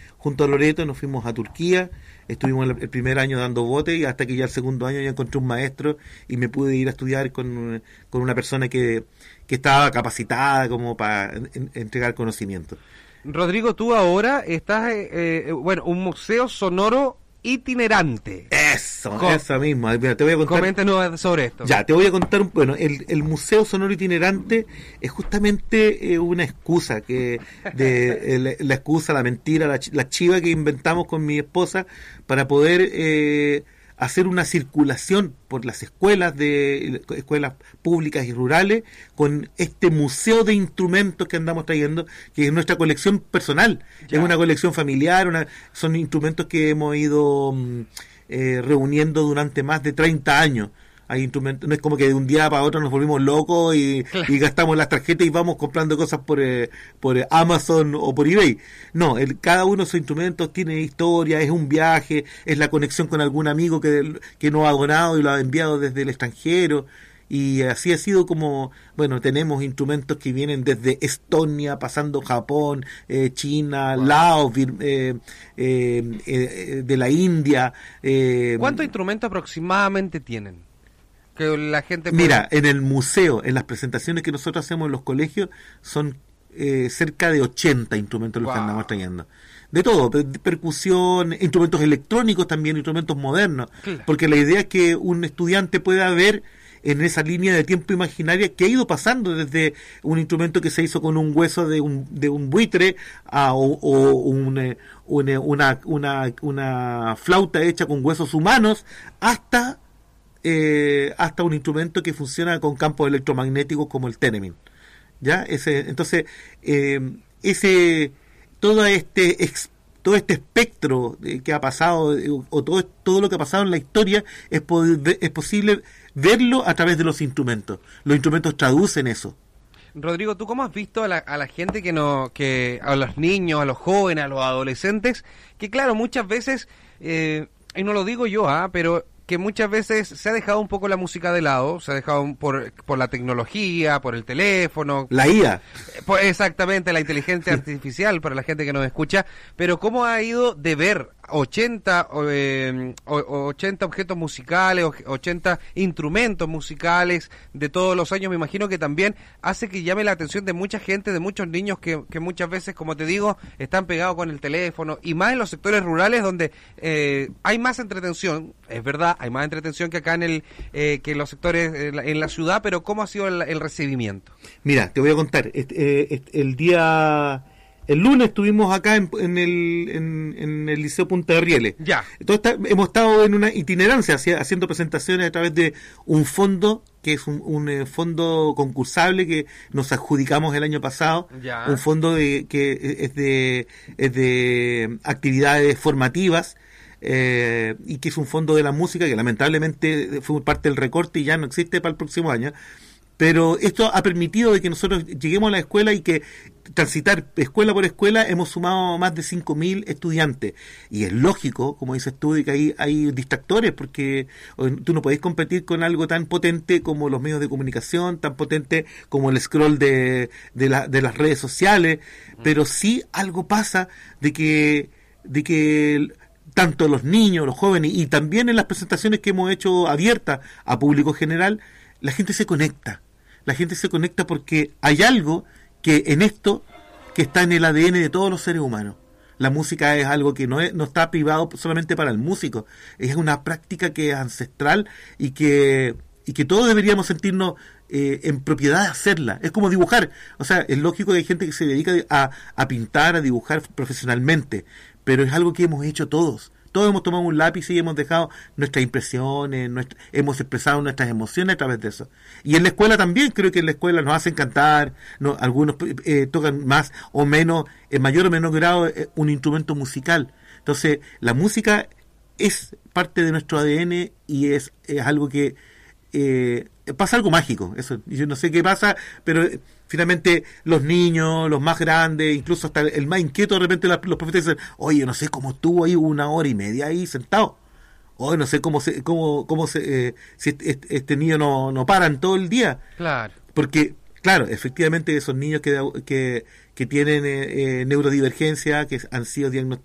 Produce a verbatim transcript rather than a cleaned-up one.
junto a Loreto nos fuimos a Turquía, estuvimos el, el primer año dando bote y hasta que ya el segundo año ya encontré un maestro y me pude ir a estudiar con, con una persona que, que estaba capacitada como para en, entregar conocimiento. Rodrigo, tú ahora estás, eh, eh, bueno, un museo sonoro itinerante. Eso, Com- eso mismo. Mira, te voy a contar. Coméntanos sobre esto. Ya, te voy a contar un, bueno, el, el Museo Sonoro Itinerante es justamente eh, una excusa que de eh, la excusa, la mentira, la, la chiva que inventamos con mi esposa para poder eh, hacer una circulación por las escuelas de escuelas públicas y rurales con este museo de instrumentos que andamos trayendo, que es nuestra colección personal. Ya. Es una colección familiar, una, son instrumentos que hemos ido eh, reuniendo durante más de treinta años. Hay instrumentos, no es como que de un día para otro nos volvimos locos y, claro. y gastamos las tarjetas y vamos comprando cosas por eh, por eh, Amazon o por eBay. No, el, cada uno de esos instrumentos tiene historia, es un viaje, es la conexión con algún amigo que, que nos ha donado y lo ha enviado desde el extranjero. Y así ha sido como, bueno, tenemos instrumentos que vienen desde Estonia, pasando Japón, eh, China, wow. Laos, eh, eh, eh, de la India. Eh, ¿Cuántos instrumentos aproximadamente tienen? Que la gente puede... Mira, en el museo, en las presentaciones que nosotros hacemos en los colegios, son eh, cerca de ochenta instrumentos los wow. que andamos trayendo. De todo, per- percusión, instrumentos electrónicos también, instrumentos modernos. Claro. Porque la idea es que un estudiante pueda ver en esa línea de tiempo imaginaria que ha ido pasando desde un instrumento que se hizo con un hueso de un, de un buitre a, o, o un, eh, una, una, una, una flauta hecha con huesos humanos hasta... Eh, hasta un instrumento que funciona con campos electromagnéticos como el Tenemin. ¿Ya? Ese, entonces, eh, ese todo este ex, todo este espectro de, que ha pasado, eh, o todo, todo lo que ha pasado en la historia, es, poder, es posible verlo a través de los instrumentos. Los instrumentos traducen eso. Rodrigo, ¿tú cómo has visto a la, a la gente que no, que a los niños, a los jóvenes, a los adolescentes, que claro, muchas veces, eh, y no lo digo yo, ¿ah? pero que muchas veces se ha dejado un poco la música de lado, se ha dejado por, por la tecnología, por el teléfono. La I A. Por, exactamente, la inteligencia artificial para la gente que nos escucha, pero cómo ha ido de ver ochenta, eh, ochenta objetos musicales, ochenta instrumentos musicales de todos los años, me imagino que también hace que llame la atención de mucha gente, de muchos niños que, que muchas veces, como te digo, están pegados con el teléfono, y más en los sectores rurales donde eh, hay más entretención, es verdad, hay más entretención que acá en el eh, que en los sectores eh, en la ciudad, pero ¿cómo ha sido el, el recibimiento? Mira, te voy a contar, este, eh, el día... El lunes estuvimos acá en, en, el, en, en el Liceo Punta de Rieles. Ya. Entonces está, hemos estado en una itinerancia hacia, haciendo presentaciones a través de un fondo, que es un, un eh, fondo concursable que nos adjudicamos el año pasado. Ya. Un fondo de, que es de, es de actividades formativas. Eh, y que es un fondo de la música que lamentablemente fue parte del recorte y ya no existe para el próximo año. Pero esto ha permitido de que nosotros lleguemos a la escuela y que transitar escuela por escuela hemos sumado más de cinco mil estudiantes. Y es lógico, como dices tú, de que hay, hay distractores, porque tú no podés competir con algo tan potente como los medios de comunicación, tan potente como el scroll de, de, la, de las redes sociales, pero sí algo pasa de que, de que tanto los niños, los jóvenes, y también en las presentaciones que hemos hecho abiertas a público general, la gente se conecta. La gente se conecta porque hay algo que en esto que está en el A D N de todos los seres humanos. La música es algo que no, es, no está privado solamente para el músico. Es una práctica que es ancestral y que, y que todos deberíamos sentirnos eh, en propiedad de hacerla. Es como dibujar. O sea, es lógico que hay gente que se dedica a, a pintar, a dibujar profesionalmente, pero es algo que hemos hecho todos. Todos hemos tomado un lápiz y hemos dejado nuestras impresiones, nuestra, hemos expresado nuestras emociones a través de eso. Y en la escuela también, creo que en la escuela nos hacen cantar, no, algunos eh, tocan más o menos, en mayor o menor grado, eh, un instrumento musical. Entonces, la música es parte de nuestro A D N y es, es algo que eh, pasa algo mágico. Eso, yo no sé qué pasa, pero eh, finalmente los niños, los más grandes, incluso hasta el más inquieto, de repente la, los profesores dicen, oye, no sé cómo estuvo ahí una hora y media ahí sentado. Oye, no sé cómo se, cómo, cómo se, eh, si este, este niño no, no paran todo el día. Claro. Porque, claro, efectivamente esos niños que, que, que tienen eh, eh, neurodivergencia, que han sido diagnosticados,